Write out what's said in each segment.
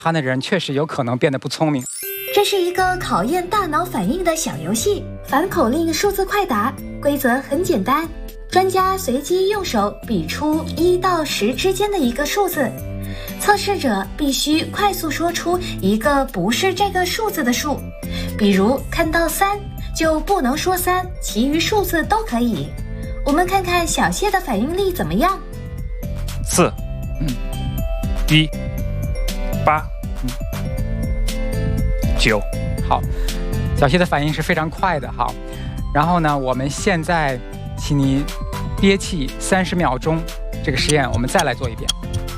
憨的人确实有可能变得不聪明。 这是一个考验大脑反应的小游戏，反口令数字快答，规则很简单。专家随机用手比出1到10之间的一个数字，测试者必须快速说出一个不是这个数字的数，比如看到3就不能说3，其余数字都可以。我们看看小谢的反应力怎么样 ？4、1、8、9。 好，小谢的反应是非常快的。好，然后呢，我们现在请你憋气30秒钟，这个实验我们再来做一遍。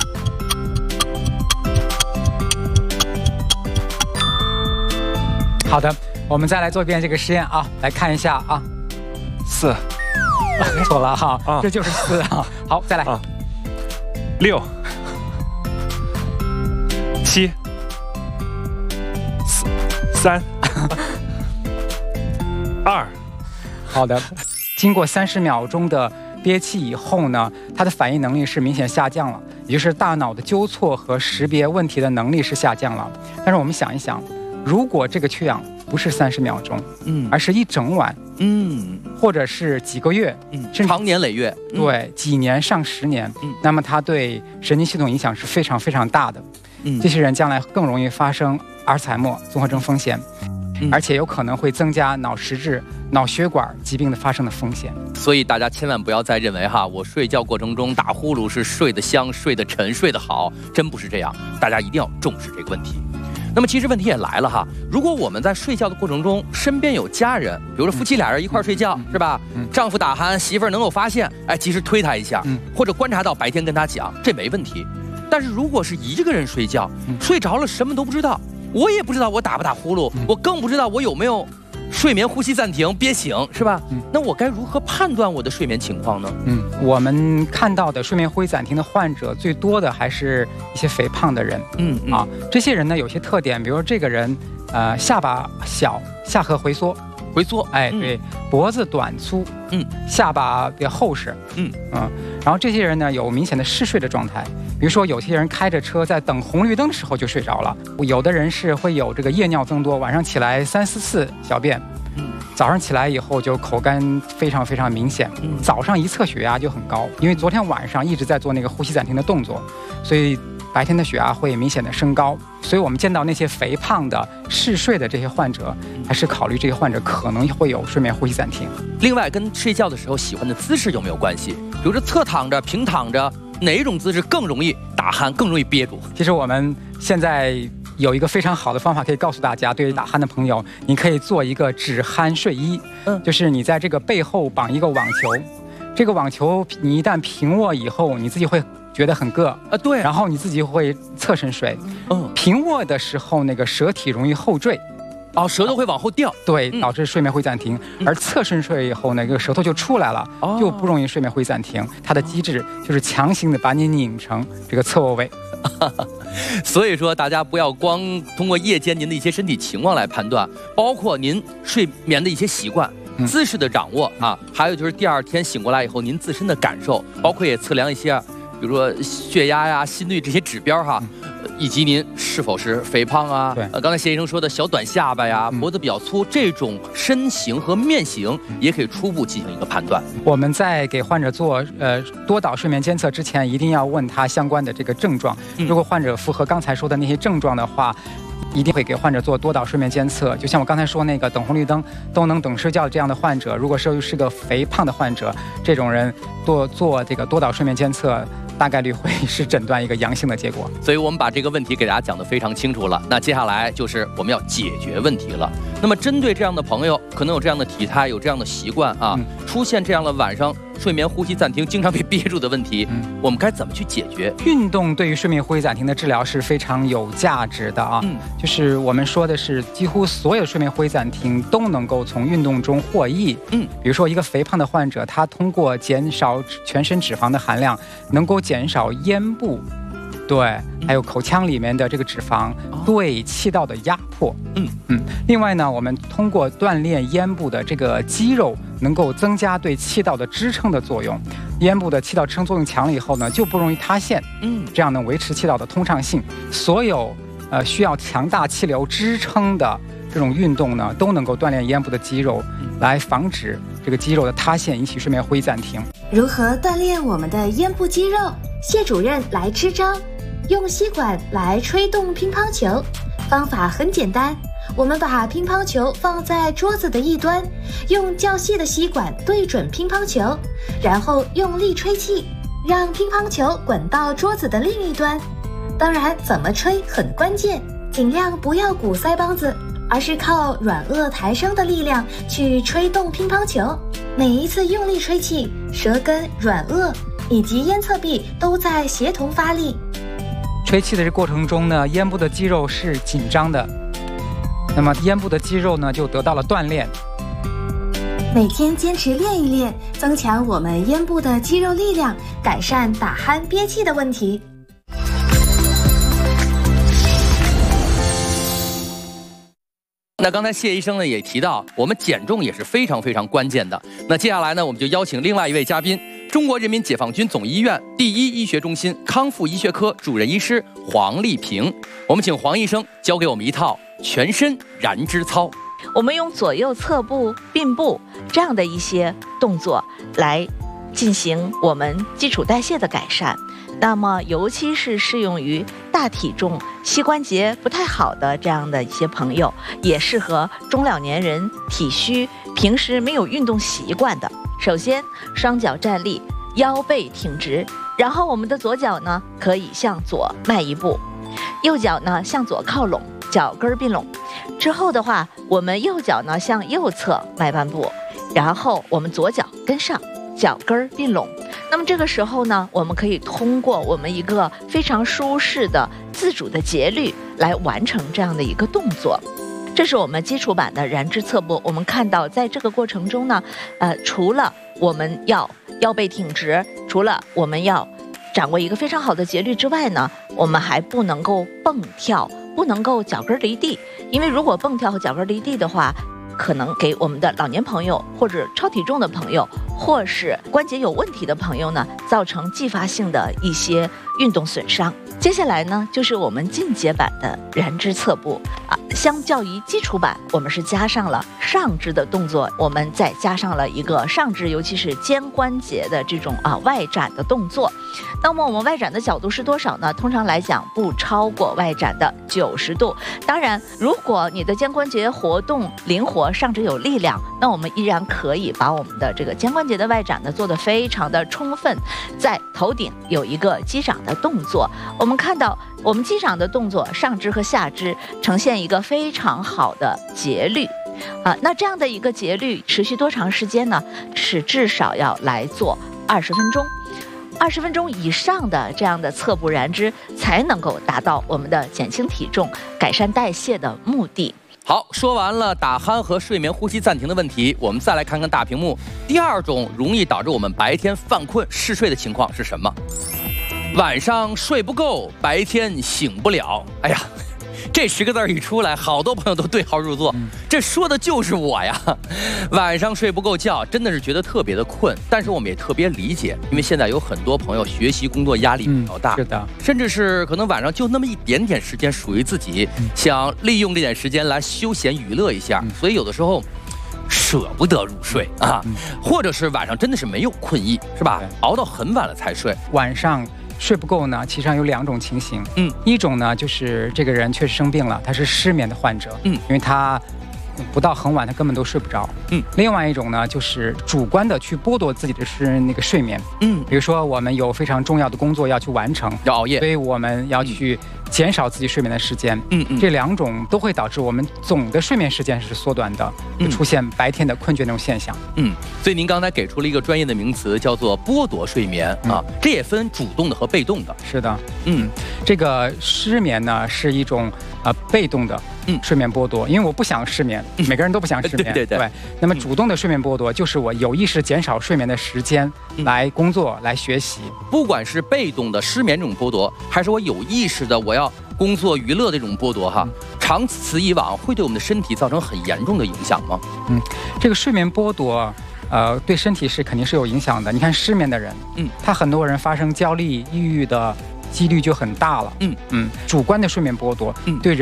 好的，我们再来做一遍这个实验啊，来看一下啊。 4。 错了哈，这就是4啊。好，再来。 6、7、3、2。 好的，经过30秒钟的憋气以后呢，他的反应能力是明显下降了，也就是大脑的纠错和识别问题的能力是下降了。但是我们想一想，如果这个缺氧不是30秒钟，而是一整晚，或者是几个月，甚至长年累月， 对，几年上10年，那么它对神经系统影响是非常非常大的。这些人将来更容易发生阿尔茨海默综合征风险，而且有可能会增加脑实质、脑血管疾病的发生的风险。 所以大家千万不要再认为我睡觉过程中打呼噜是睡得香、睡得沉、睡得好，真不是这样。大家一定要重视这个问题。那么其实问题也来了如果我们在睡觉的过程中身边有家人，比如说夫妻俩人一块睡觉，是吧？丈夫打鼾，媳妇儿能够发现，及时推他一下，或者观察到白天跟他讲，这没问题。但是如果是一个人睡觉，睡着了什么都不知道，我也不知道我打不打呼噜，我更不知道我有没有睡眠呼吸暂停憋醒，是吧？那我该如何判断我的睡眠情况呢？ 我们看到的睡眠呼吸暂停的患者最多的还是一些肥胖的人。这些人呢有些特点，比如说这个人下巴小，下颌回缩，对，脖子短粗，下巴比较厚实，然后这些人呢有明显的嗜睡的状态，比如说有些人开着车在等红绿灯的时候就睡着了，有的人是会有这个夜尿增多，晚上起来3、4次小便，早上起来以后就口干非常非常明显，早上一测血压就很高，因为昨天晚上一直在做那个呼吸暂停的动作，所以白天的血压会明显的升高。所以我们见到那些肥胖的嗜睡的这些患者，还是考虑这些患者可能会有睡眠呼吸暂停。 另外跟睡觉的时候喜欢的姿势有没有关系？比如说侧躺着、平躺着，哪一种姿势更容易打鼾，更容易憋住？ 其实我们现在有一个非常好的方法可以告诉大家，对于打鼾的朋友，你可以做一个止鼾睡衣，就是你在这个背后绑一个网球，这个网球你一旦平握以后，你自己会觉得很硌对， 然后你自己会侧身睡，平握的时候那个舌体容易后坠， 舌头会往后掉， 对，导致睡眠呼吸暂停。而侧身睡以后呢，这个舌头就出来了，就不容易睡眠呼吸暂停。它的机制就是强行的把你拧成这个侧卧位。 所以说大家不要光通过夜间您的一些身体情况来判断，包括您睡眠的一些习惯、姿势的掌握还有就是第二天醒过来以后您自身的感受，包括也测量一些比如说血压呀、心率这些指标以及您是否是肥胖对， 刚才谢医生说的小短下巴呀、脖子比较粗，这种身形和面型也可以初步进行一个判断。 我们在给患者做多导睡眠监测之前，一定要问他相关的这个症状。如果患者符合刚才说的那些症状的话，一定会给患者做多导睡眠监测。就像我刚才说那个等红绿灯都能等睡觉这样的患者，如果是个肥胖的患者，这种人做这个多导睡眠监测，大概率会是诊断一个阳性的结果。 所以我们把这个问题给大家讲得非常清楚了。那接下来就是我们要解决问题了。那么针对这样的朋友，可能有这样的体态，有这样的习惯出现这样的晚上睡眠呼吸暂停经常被憋住的问题，我们该怎么去解决？ 运动对于睡眠呼吸暂停的治疗是非常有价值的就是我们说的是几乎所有睡眠呼吸暂停都能够从运动中获益。比如说一个肥胖的患者，他通过减少全身脂肪的含量，能够减少咽部对还有口腔里面的这个脂肪对气道的压迫。另外呢，我们通过锻炼咽部的这个肌肉，能够增加对气道的支撑的作用。咽部的气道支撑作用强了以后呢，就不容易塌陷。这样能维持气道的通畅性。所有需要强大气流支撑的这种运动呢，都能够锻炼咽部的肌肉，来防止这个肌肉的塌陷引起睡眠呼吸暂停。 如何锻炼我们的咽部肌肉？谢主任来支招，用吸管来吹动乒乓球。方法很简单，我们把乒乓球放在桌子的一端，用较细的吸管对准乒乓球，然后用力吹气，让乒乓球滚到桌子的另一端。当然，怎么吹很关键，尽量不要鼓腮帮子，而是靠软腭抬升的力量去吹动乒乓球。每一次用力吹气，舌根、软腭以及咽侧壁都在协同发力。 吹气的这过程中呢，咽部的肌肉是紧张的，那么咽部的肌肉呢就得到了锻炼。 每天坚持练一练，增强我们咽部的肌肉力量，改善打鼾憋气的问题。 那刚才谢医生呢也提到，我们减重也是非常非常关键的。那接下来呢，我们就邀请另外一位嘉宾，中国人民解放军总医院第一医学中心康复医学科主任医师黄丽萍。我们请黄医生教给我们一套全身燃脂操。 我们用左右侧部、髌部这样的一些动作来进行我们基础代谢的改善。那么尤其是适用于大体重、膝关节不太好的这样的一些朋友，也适合中老年人、体虚、平时没有运动习惯的。首先，双脚站立，腰背挺直，然后我们的左脚呢可以向左迈一步，右脚呢向左靠拢，脚跟并拢。之后的话，我们右脚呢向右侧迈半步，然后我们左脚跟上，脚跟并拢。那么这个时候呢，我们可以通过我们一个非常舒适的自主的节律来完成这样的一个动作。这是我们基础版的燃脂侧步。我们看到在这个过程中呢，除了我们要腰背挺直，除了我们要掌握一个非常好的节律之外呢，我们还不能够蹦跳，不能够脚跟离地，因为如果蹦跳和脚跟离地的话，可能给我们的老年朋友或者超体重的朋友或是关节有问题的朋友呢，造成继发性的一些运动损伤。接下来呢，就是我们进阶版的燃脂侧步相较于基础版，我们是加上了上肢的动作，我们再加上了一个上肢，尤其是肩关节的这种外展的动作。那么我们外展的角度是多少呢？通常来讲不超过外展的90度。当然，如果你的肩关节活动灵活，上肢有力量，那我们依然可以把我们的这个肩关节的外展呢做得非常的充分。在头顶有一个击掌的动作，我们看到我们击掌的动作，上肢和下肢呈现一个非常好的节律。那这样的一个节律持续多长时间呢？是至少要来做20分钟。20分钟以上的这样的侧部燃脂，才能够达到我们的减轻体重、改善代谢的目的。 好，说完了打鼾和睡眠呼吸暂停的问题，我们再来看看大屏幕。第二种容易导致我们白天犯困嗜睡的情况是什么？晚上睡不够，白天醒不了。哎呀，这10个字一出来，好多朋友都对号入座。这说的就是我呀！晚上睡不够觉，真的是觉得特别的困。但是我们也特别理解，因为现在有很多朋友学习工作压力比较大， 是的， 甚至是可能晚上就那么一点点时间属于自己，想利用这点时间来休闲娱乐一下，所以有的时候舍不得入睡或者是晚上真的是没有困意，是吧？熬到很晚了才睡， 晚上睡不够呢，其实上有2种情形。一种呢就是这个人确实生病了，他是失眠的患者，因为他不到很晚他根本都睡不着。另外一种呢就是主观的去剥夺自己的那个睡眠。比如说我们有非常重要的工作要去完成， 要熬夜， 所以我们要去减少自己睡眠的时间。这2种都会导致我们总的睡眠时间是缩短的，会出现白天的困倦那种现象。 所以您刚才给出了一个专业的名词，叫做剥夺睡眠这也分主动的和被动的。 是的，这个失眠呢是一种被动的睡眠剥夺，因为我不想失眠，每个人都不想失眠。对。那么主动的睡眠剥夺就是我有意识减少睡眠的时间来工作来学习。 不管是被动的失眠这种剥夺，还是我有意识的我要工作娱乐这种剥夺长此以往会对我们的身体造成很严重的影响吗？ 这个睡眠剥夺对身体肯定是有影响的。你看失眠的人，他很多人发生焦虑、抑郁的几率就很大了。主观的睡眠剥夺，对人。